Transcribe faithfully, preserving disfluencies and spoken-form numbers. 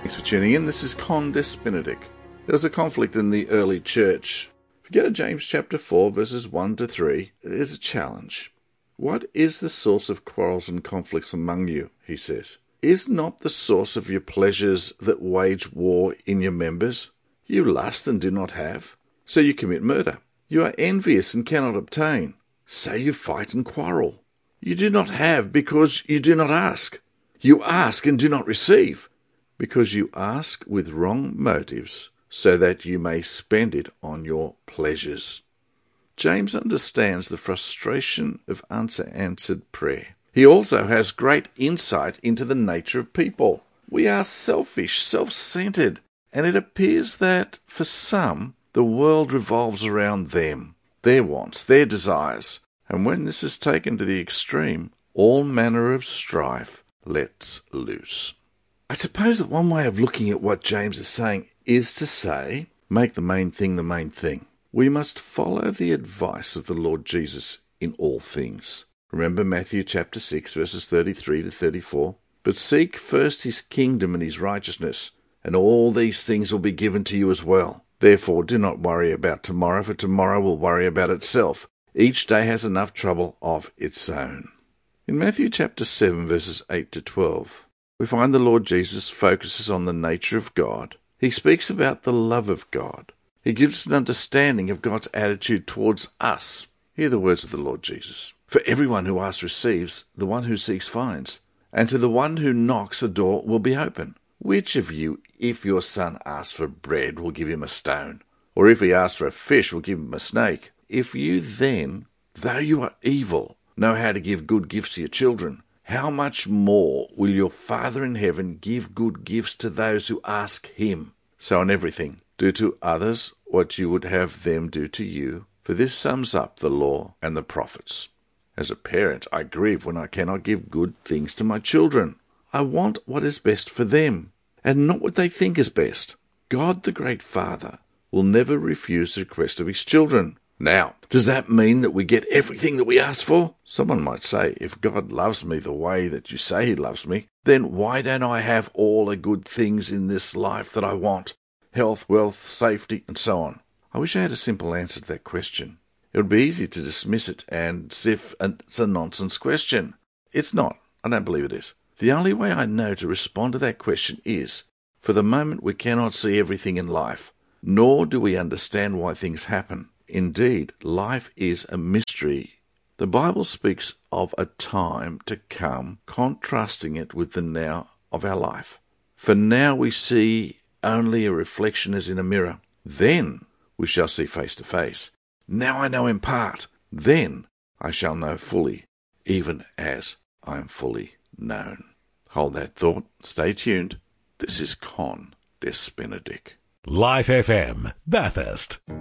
Thanks for tuning in. This is Con Des Benedict. There was a conflict in the early church. If you go to James chapter four, verses one to three, there's a challenge. What is the source of quarrels and conflicts among you, he says. Is not the source of your pleasures that wage war in your members? You lust and do not have, so you commit murder. You are envious and cannot obtain, so you fight and quarrel. You do not have because you do not ask. You ask and do not receive, because you ask with wrong motives, so that you may spend it on your pleasures. James understands the frustration of unanswered prayer. He also has great insight into the nature of people. We are selfish, self-centered, and it appears that, for some, the world revolves around them, their wants, their desires. And when this is taken to the extreme, all manner of strife lets loose. I suppose that one way of looking at what James is saying is to say, make the main thing the main thing. We must follow the advice of the Lord Jesus in all things. Remember Matthew chapter six, verses thirty-three to thirty-four. But seek first his kingdom and his righteousness, and all these things will be given to you as well. Therefore do not worry about tomorrow, for tomorrow will worry about itself. Each day has enough trouble of its own. In Matthew chapter seven, verses eight to twelve, we find the Lord Jesus focuses on the nature of God. He speaks about the love of God. He gives us an understanding of God's attitude towards us. Hear the words of the Lord Jesus. For everyone who asks receives, the one who seeks finds, and to the one who knocks the door will be open. Which of you, if your son asks for bread, will give him a stone? Or if he asks for a fish, will give him a snake? If you then, though you are evil, know how to give good gifts to your children, how much more will your Father in heaven give good gifts to those who ask him? So in everything, do to others what you would have them do to you, for this sums up the law and the prophets. As a parent, I grieve when I cannot give good things to my children. I want what is best for them, and not what they think is best. God, the great Father, will never refuse the request of his children. Now, does that mean that we get everything that we ask for? Someone might say, if God loves me the way that you say he loves me, then why don't I have all the good things in this life that I want? Health, wealth, safety, and so on. I wish I had a simple answer to that question. It would be easy to dismiss it and as if it's a nonsense question. It's not. I don't believe it is. The only way I know to respond to that question is, for the moment we cannot see everything in life, nor do we understand why things happen. Indeed, life is a mystery. The Bible speaks of a time to come, contrasting it with the now of our life. For now we see only a reflection as in a mirror. Then we shall see face to face. Now I know in part. Then I shall know fully, even as I am fully known. Hold that thought. Stay tuned. This is Con Des Benedict. Life F M, Bathurst.